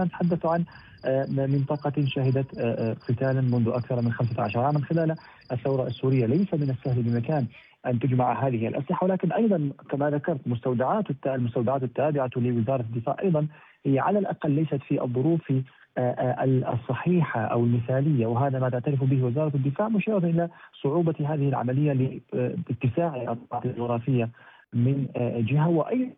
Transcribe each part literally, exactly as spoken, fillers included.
نتحدث عن منطقة شهدت قتالا منذ أكثر من خمسة عشر عاما خلال الثورة السورية. ليس من السهل بمكان أن تجمع هذه الأسلحة، ولكن أيضا كما ذكرت مستودعات المستودعات التابعة لوزارة الدفاع أيضا هي على الأقل ليست في الظروف الصحيحة أو المثالية، وهذا ما تعترف به وزارة الدفاع، مشيرة إلى صعوبة هذه العملية لاتساع الأرض الجغرافية من جهة، وأيضا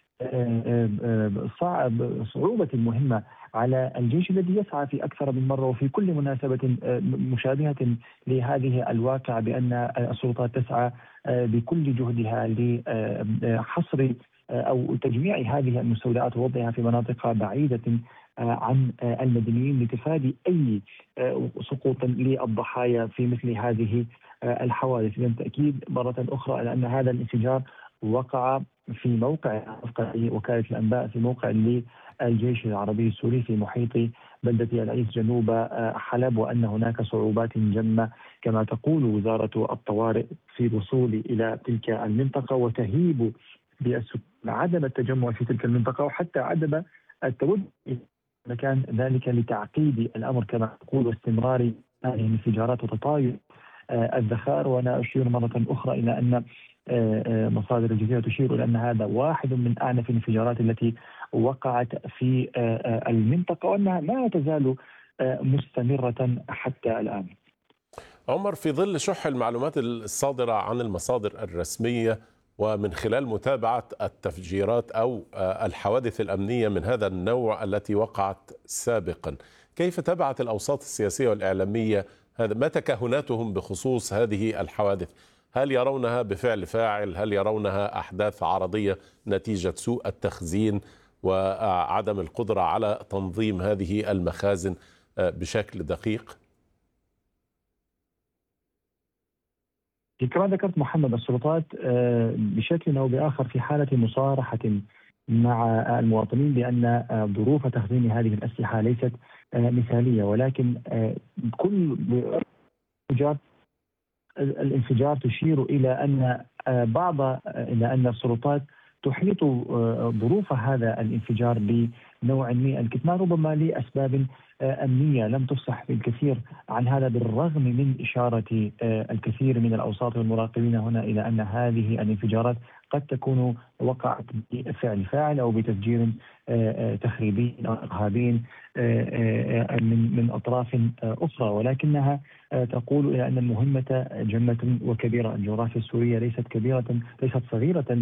صعوبة مهمة على الجيش الذي يسعى في أكثر من مرة وفي كل مناسبة مشابهة لهذه الواقع بأن السلطات تسعى بكل جهدها لحصر أو تجميع هذه المستودعات ووضعها في مناطق بعيدة عن المدنيين لتفادي أي سقوط للضحايا في مثل هذه الحوادث. بالتأكيد مرة أخرى على أن هذا الانفجار وقع في موقع وكالة الأنباء في موقع للجيش العربي السوري في محيط بلدة العيس جنوب حلب، وأن هناك صعوبات جمة كما تقول وزارة الطوارئ في الوصول إلى تلك المنطقة، وتهيب بالسكان عدم التجمع في تلك المنطقة وحتى عدم التوجه مكان ذلك لتعقيد الأمر كما تقول واستمرار هذه الانفجارات وتطاير الذخائر. وأنا أشير مرة أخرى إلى أن مصادر الجزيرة تشير إلى أن هذا واحد من أعنف الانفجارات التي وقعت في المنطقة وأنها ما تزال مستمرة حتى الآن. عمر، في ظل شح المعلومات الصادرة عن المصادر الرسمية ومن خلال متابعة التفجيرات أو الحوادث الأمنية من هذا النوع التي وقعت سابقا، كيف تابعت الأوساط السياسية والإعلامية هذا؟ ما تكهناتهم بخصوص هذه الحوادث؟ هل يرونها بفعل فاعل؟ هل يرونها أحداث عرضية نتيجة سوء التخزين وعدم القدرة على تنظيم هذه المخازن بشكل دقيق؟ كما ذكرت محمد، السلطات بشكل أو بآخر في حالة مصارحة مع المواطنين بأن ظروف تخزين هذه الأسلحة ليست مثالية، ولكن كل انفجار الانفجار تشير إلى أن بعض إلى أن السلطات تحيط ظروف هذا الانفجار بنوع من الكتمان ربما لأسباب أمنية لم تفصح بالكثير عن هذا، بالرغم من إشارة الكثير من الأوساط والمراقبين هنا إلى أن هذه الانفجارات قد تكون وقعت بفعل فاعل أو بتفجير تخريبي أو إرهابي من من أطراف أخرى، ولكنها تقول إلى أن المهمة جمة وكبيرة. الجغرافيا السورية ليست كبيرة ليست صغيرة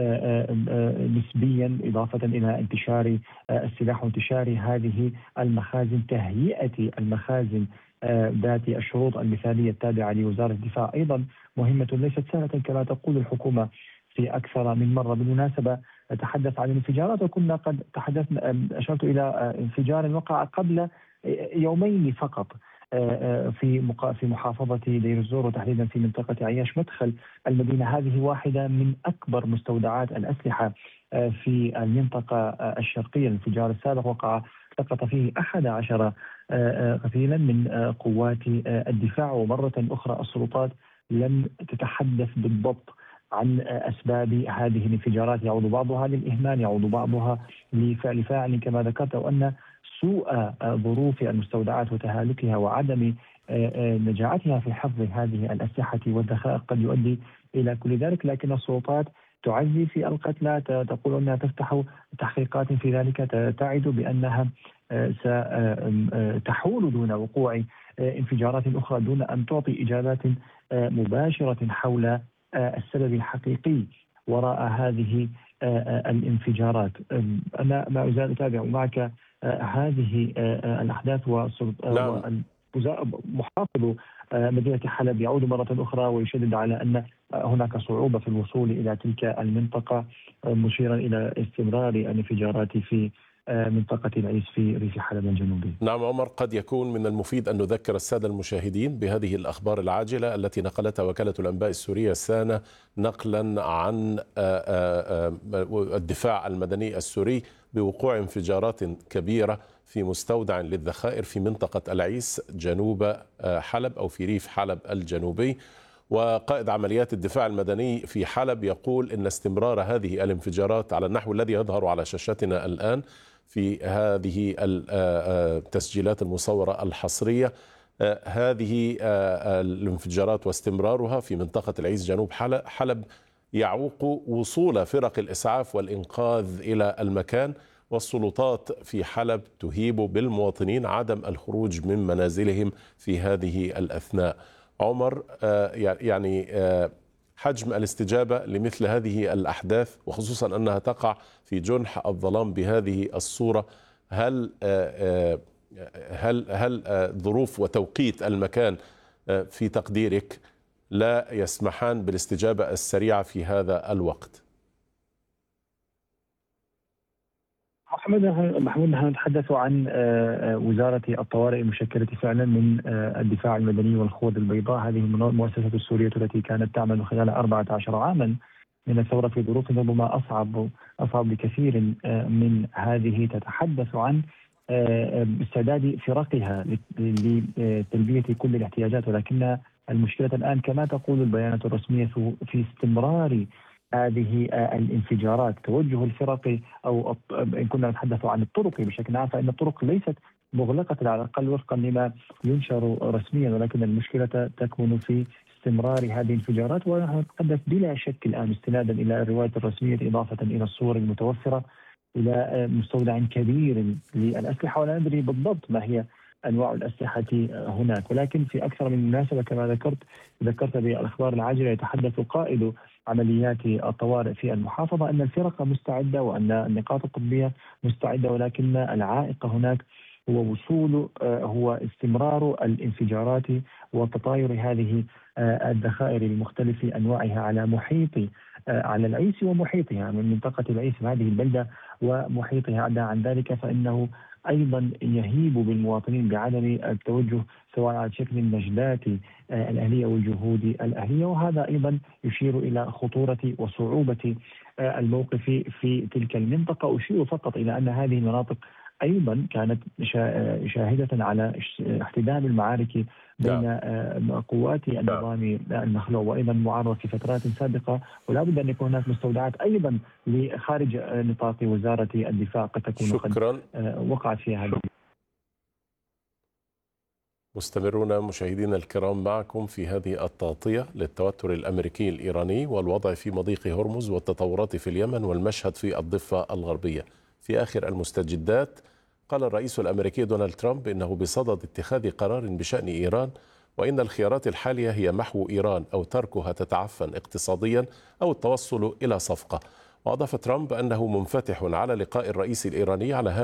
نسبيا، إضافة إلى انتشار السلاح وانتشار هذه المخازن. تهيئة المخازن ذات الشروط المثالية التابعة لوزارة الدفاع أيضا مهمة ليست سهلة كما تقول الحكومة في أكثر من مرة. بالمناسبة نتحدث عن الانفجارات وكنا قد تحدثنا أشرت إلى انفجار وقع قبل يومين فقط في في محافظة دير الزور وتحديدا في منطقة عياش مدخل المدينة. هذه واحدة من أكبر مستودعات الأسلحة في المنطقة الشرقية. الانفجار السابق وقع سقط فيه أحد عشر قتيلا من قوات الدفاع، ومرة أخرى السلطات لم تتحدث بالضبط عن أسباب هذه الانفجارات، يعود بعضها للإهمال، يعود بعضها لفعل فاعل كما ذكرت، وأن سوء ظروف المستودعات وتهالكها وعدم نجاعتها في حفظ هذه الأسلحة والذخائر قد يؤدي إلى كل ذلك. لكن السلطات تعزي في القتلى، تقول أنها تفتح تحقيقات في ذلك، تعد بأنها ستحول دون وقوع انفجارات أخرى دون أن تعطي إجابات مباشرة حول السبب الحقيقي وراء هذه الانفجارات. أنا ما أزال أتابع معك هذه الأحداث، ومحافظ مدينة حلب يعود مرة أخرى ويشدد على أن هناك صعوبة في الوصول إلى تلك المنطقة، مشيرا إلى استمرار الانفجارات في منطقة العيس في ريف حلب الجنوبي. نعم عمر، قد يكون من المفيد أن نذكر السادة المشاهدين بهذه الأخبار العاجلة التي نقلتها وكالة الأنباء السورية سانا نقلا عن الدفاع المدني السوري بوقوع انفجارات كبيرة في مستودع للذخائر في منطقة العيس جنوب حلب أو في ريف حلب الجنوبي. وقائد عمليات الدفاع المدني في حلب يقول إن استمرار هذه الانفجارات على النحو الذي يظهر على شاشتنا الآن في هذه التسجيلات المصورة الحصرية. هذه الانفجارات واستمرارها في منطقة العيس جنوب حلب يعوق وصول فرق الإسعاف والإنقاذ إلى المكان، والسلطات في حلب تهيب بالمواطنين عدم الخروج من منازلهم في هذه الأثناء. عمر، يعني حجم الاستجابة لمثل هذه الأحداث وخصوصا أنها تقع في جنح الظلام بهذه الصورة، هل هل هل ظروف وتوقيت المكان في تقديرك لا يسمحان بالاستجابة السريعة في هذا الوقت؟ محمد محمود نحن نتحدث عن وزارة الطوارئ المشكلة فعلا من الدفاع المدني والخوذ البيضاء، هذه المؤسسة السورية التي كانت تعمل خلال أربعة عشر عاما من الثورة في ظروف ربما أصعب أصعب بكثير من هذه. تتحدث عن استعداد فرقها لتلبية كل الاحتياجات، ولكن المشكلة الآن كما تقول البيانات الرسمية في استمرار هذه الانفجارات. توجه الفرق أو إن كنا نتحدث عن الطرق بشكل عام فإن الطرق ليست مغلقة على الأقل وفقا لما ينشر رسميا، ولكن المشكلة تكمن في استمرار هذه الانفجارات. ونحن نتحدث بلا شك الآن استنادا إلى الرواية الرسمية إضافة إلى الصور المتوفرة إلى مستودع كبير للأسلحة، ولا ندري بالضبط ما هي أنواع الأسلحة هناك. ولكن في أكثر من مناسبة كما ذكرت ذكرت بالأخبار العاجلة يتحدث قائد عمليات الطوارئ في المحافظة أن الفرق مستعدة وأن النقاط الطبية مستعدة، ولكن العائق هناك هو وصول هو استمرار الانفجارات وتطاير هذه الذخائر بمختلف أنواعها على محيط على العيس ومحيطها، من منطقة العيس هذه البلدة ومحيطها. عدا عن ذلك فإنه أيضا يهيب بالمواطنين بعدم التوجه سواء على شكل النجدات الأهلية والجهود الأهلية، وهذا أيضا يشير إلى خطورة وصعوبة الموقف في تلك المنطقة. أشير فقط إلى أن هذه المناطق أيضا كانت شاهدة على احتدام المعارك بين قوات النظام المخلوع وأيضا معارضة في فترات سابقة، ولا بد أن يكون هناك مستودعات أيضا لخارج نطاق وزارة الدفاع قد تكون شكرا. قد وقعت فيها هذه. مستمرون مشاهدينا الكرام معكم في هذه التغطية للتوتر الأمريكي الإيراني والوضع في مضيق هرمز والتطورات في اليمن والمشهد في الضفة الغربية. في آخر المستجدات قال الرئيس الأمريكي دونالد ترامب إنه بصدد اتخاذ قرار بشأن إيران، وإن الخيارات الحالية هي محو إيران أو تركها تتعفن اقتصاديا أو التوصل إلى صفقة. وأضاف ترامب أنه منفتح على لقاء الرئيس الإيراني على